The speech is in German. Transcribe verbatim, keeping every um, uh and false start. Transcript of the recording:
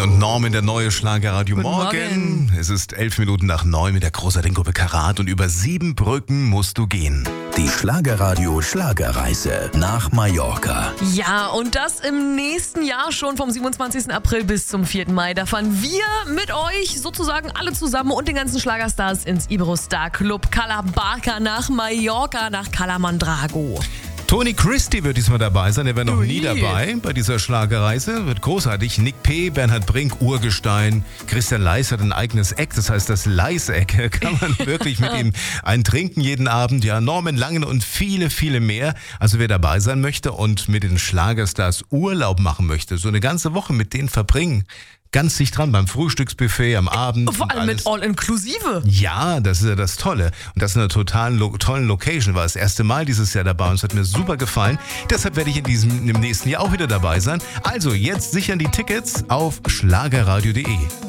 und Norman, der neue Schlagerradio Morgen. Es ist elf Minuten nach neun mit der großartigen Gruppe Karat und über sieben Brücken musst du gehen. Die Schlagerradio Schlagerreise nach Mallorca. Ja, und das im nächsten Jahr schon vom siebenundzwanzigsten April bis zum vierten Mai. Da fahren wir mit euch sozusagen alle zusammen und den ganzen Schlagerstars ins Iberostar Club Cala Barca nach Mallorca, nach Cala Mandrago. Tony Christie wird diesmal dabei sein, er war noch Ui. nie dabei bei dieser Schlagerreise, wird großartig. Nick P., Bernhard Brink, Urgestein, Christian Leis hat ein eigenes Eck, das heißt das Leis-Eck, kann man wirklich mit ihm einen trinken jeden Abend. Ja, Norman Langen und viele, viele mehr. Also wer dabei sein möchte und mit den Schlagerstars Urlaub machen möchte, so eine ganze Woche mit denen verbringen, ganz dicht dran beim Frühstücksbuffet am Abend. Vor allem mit All-Inclusive. Ja, das ist ja das Tolle. Und das in einer totalen, lo- tollen Location. War das erste Mal dieses Jahr dabei und es hat mir super gefallen. Deshalb werde ich in diesem, im nächsten Jahr auch wieder dabei sein. Also jetzt sichern die Tickets auf schlagerradio punkt de.